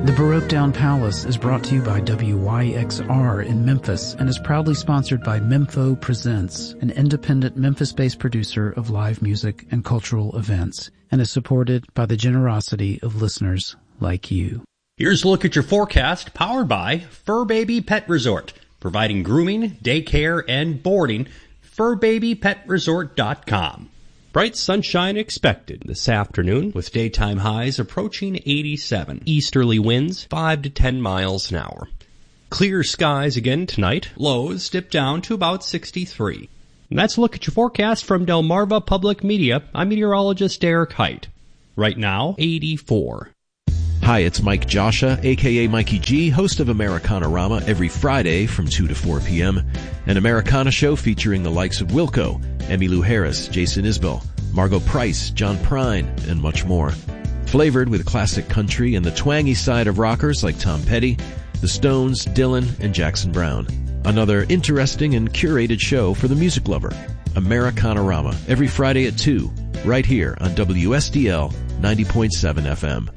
The Baroque Down Palace is brought to you by WYXR in Memphis and is proudly sponsored by Mempho Presents, an independent Memphis-based producer of live music and cultural events, and is supported by the generosity of listeners like you. Here's a look at your forecast, powered by Fur Baby Pet Resort, providing grooming, daycare, and boarding. FurBabyPetResort.com. Bright sunshine expected this afternoon, with daytime highs approaching 87. Easterly winds 5 to 10 miles an hour. Clear skies again tonight. Lows dip down to about 63. And that's a look at your forecast from Delmarva Public Media. I'm meteorologist Derek Height. Right now, 84. Hi, it's Mike Joshua, a.k.a. Mikey G, host of Americana-Rama every Friday from 2 to 4 p.m., an Americana show featuring the likes of Wilco, Emmylou Harris, Jason Isbell, Margot Price, John Prine, and much more. Flavored with classic country and the twangy side of rockers like Tom Petty, the Stones, Dylan, and Jackson Browne. Another interesting and curated show for the music lover. Americana-Rama every Friday at 2, right here on WSDL 90.7 FM.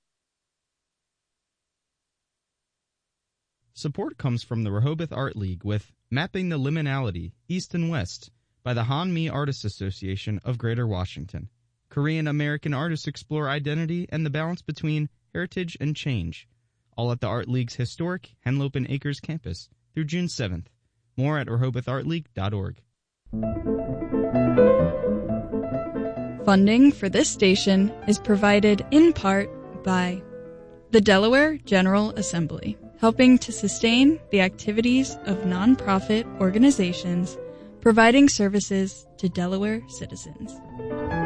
Support comes from the Rehoboth Art League with Mapping the Liminality, East and West, by the Han Mi Artists Association of Greater Washington. Korean-American artists explore identity and the balance between heritage and change. All at the Art League's historic Henlopen Acres campus through June 7th. More at RehobothArtLeague.org. Funding for this station is provided in part by the Delaware General Assembly, helping to sustain the activities of nonprofit organizations providing services to Delaware citizens.